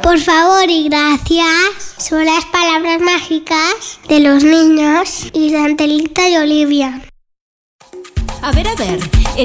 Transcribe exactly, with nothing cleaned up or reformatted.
Por favor y gracias son las palabras mágicas de los niños y de Angelita y Olivia. A ver, a ver,